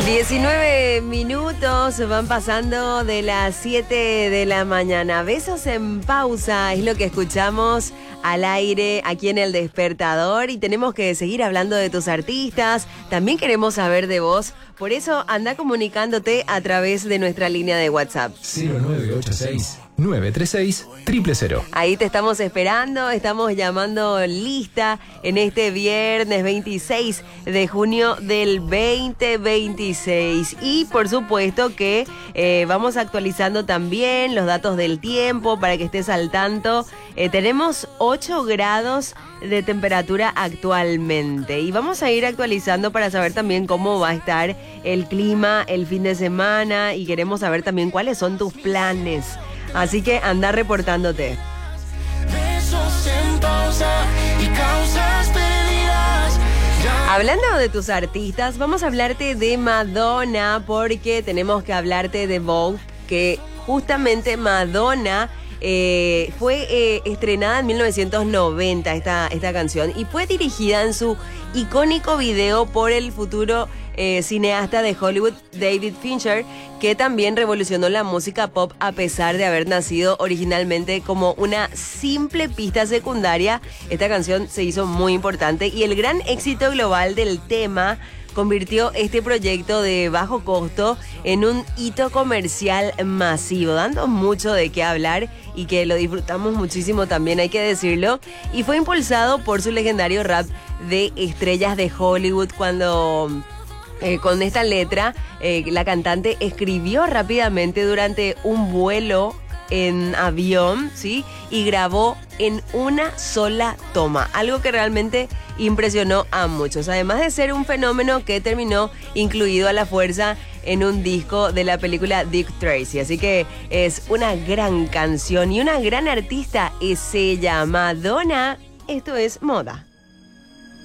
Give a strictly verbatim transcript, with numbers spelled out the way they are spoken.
diecinueve minutos van pasando de las siete de la mañana. Besos en pausa es lo que escuchamos al aire aquí en El Despertador y tenemos que seguir hablando de tus artistas. También queremos saber de vos. Por eso anda comunicándote a través de nuestra línea de WhatsApp. cero nueve ocho seis, nueve tres seis, cero cero cero. Ahí te estamos esperando, estamos llamando lista en este viernes veintiséis de junio del veinte veintiséis. Y por supuesto que eh, vamos actualizando también los datos del tiempo para que estés al tanto. Eh, tenemos ocho grados de temperatura actualmente y vamos a ir actualizando para saber también cómo va a estar el clima el fin de semana y queremos saber también cuáles son tus planes. Así que anda reportándote. Besos en pausa y causas perdidas. Hablando de tus artistas, vamos a hablarte de Madonna porque tenemos que hablarte de Vogue, que justamente Madonna eh, fue eh, estrenada en mil novecientos noventa esta, esta canción y fue dirigida en su icónico video por el futuro Eh, cineasta de Hollywood David Fincher, que también revolucionó la música pop a pesar de haber nacido originalmente como una simple pista secundaria. Esta canción se hizo muy importante y el gran éxito global del tema convirtió este proyecto de bajo costo en un hito comercial masivo, dando mucho de qué hablar y que lo disfrutamos muchísimo también, hay que decirlo, y fue impulsado por su legendario rap de estrellas de Hollywood cuando... Eh, con esta letra, eh, la cantante escribió rápidamente durante un vuelo en avión, ¿sí? Y grabó en una sola toma, algo que realmente impresionó a muchos, además de ser un fenómeno que terminó incluido a la fuerza en un disco de la película Dick Tracy. Así que es una gran canción y una gran artista, es ella, Madonna. Esto es Moda.